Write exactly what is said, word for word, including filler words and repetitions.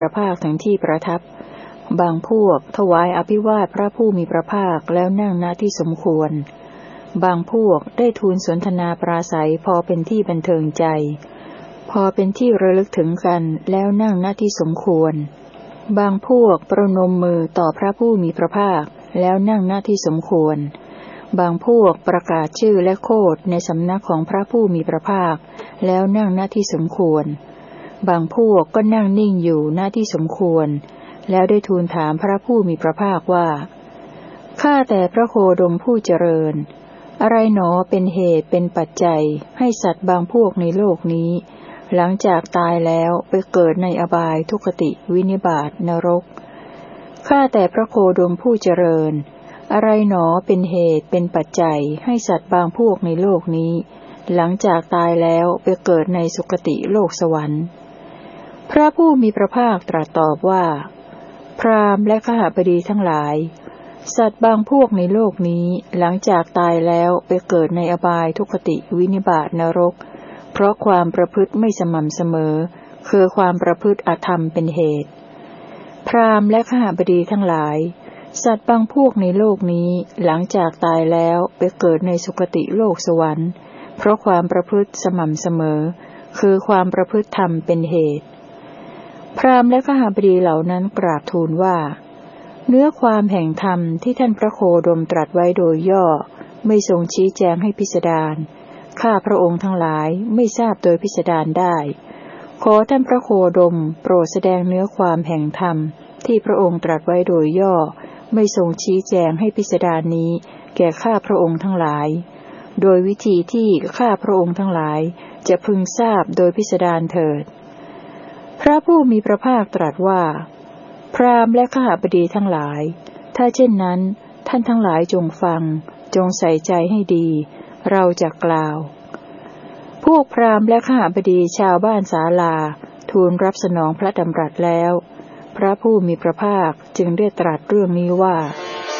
พระภาคถึงที่ประทับบางพวกถวายอภิวาทพระผู้มีพระภาคแล้วนั่งณที่สมควรบางพวกได้ทูลสนทนาปราศัยพอเป็นที่บันเทิงใจพอเป็นที่ระลึกถึงกันแล้วนั่งณที่สมควรบางพวกประนมมือต่อพระผู้มีพระภาคแล้วนั่งณที่สมควรบางพวกประกาศชื่อและโคดในสำนักของพระผู้มีพระภาคแล้วนั่งณที่สมควรบางพวกก็นั่งนิ่งอยู่ณที่สมควรแล้วได้ทูลถามพระผู้มีพระภาคว่าข้าแต่พระโคดมผู้เจริญอะไรหนอเป็นเหตุเป็นปัจจัยให้สัตว์บางพวกในโลกนี้หลังจากตายแล้วไปเกิดในอบายทุกติวินิบาตนรกข้าแต่พระโคดมผู้เจริญอะไรหนอเป็นเหตุเป็นปัจจัยให้สัตว์บางพวกในโลกนี้หลังจากตายแล้วไปเกิดในสุคติโลกสวรรค์พระผู้มีพระภาคตรัสตอบว่าพราหมณ์และขหบดีทั้งหลายสัตว์บางพวกในโลกนี้หลังจากตายแล้วไปเกิดในอบายทุกติวินิบาตนรกเพราะความประพฤติไม่สม่ำเสมอคือความประพฤติอธรรมเป็นเหตุพราหมณ์และขหบดีทั้งหลายสัตว์บางพวกในโลกนี้หลังจากตายแล้วไปเกิดในสุคติโลกสวรรค์เพราะความประพฤติสม่ำเสมอคือความประพฤติธรรมเป็นเหตุพราหมณ์และขหบดีเหล่านั้นกราบทูลว่าเนื้อความแห่งธรรมที่ท่านพระโคดมตรัสไว้โดยย่อไม่ทรงชี้แจงให้พิสดารข้าพระองค์ทั้งหลายไม่ทราบโดยพิสดารได้ขอท่านพระโคดมโปรดแสดงเนื้อความแห่งธรรมที่พระองค์ตรัสไว้โดยย่อไม่ทรงชี้แจงให้พิสดารนี้แก่ข้าพระองค์ทั้งหลายโดยวิธีที่ข้าพระองค์ทั้งหลายจะพึงทราบโดยพิสดารเถิดพระผู้มีพระภาคตรัสว่าพราหมณ์และขหบดีทั้งหลายถ้าเช่นนั้นท่านทั้งหลายจงฟังจงใส่ใจให้ดีเราจะกล่าวพวกพราหมณ์และขหบดีชาวบ้านศาลาทูลรับสนองพระดำรัสแล้วพระผู้มีพระภาคจึงได้ตรัสเรื่องนี้ว่า